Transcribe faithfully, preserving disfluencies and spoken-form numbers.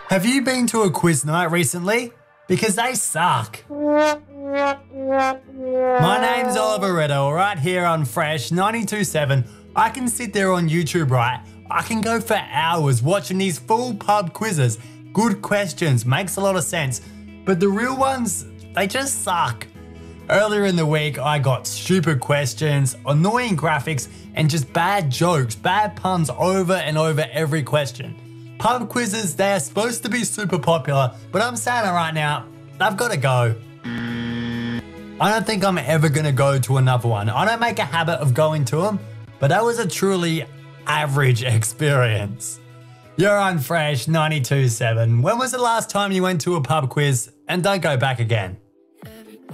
Have you been to a quiz night recently? Because they suck. My name's Oliver Riddle, right here on Fresh ninety-two point seven. I can sit there on YouTube, right? I can go for hours watching these full pub quizzes. Good questions, makes a lot of sense. But the real ones, they just suck. Earlier in the week, I got stupid questions, annoying graphics, and just bad jokes, bad puns over and over every question. Pub quizzes, they're supposed to be super popular, but I'm saying it right now, they've got to go. I don't think I'm ever going to go to another one. I don't make a habit of going to them, but that was a truly average experience. You're on Fresh ninety-two point seven. When was the last time you went to a pub quiz? And don't go back again.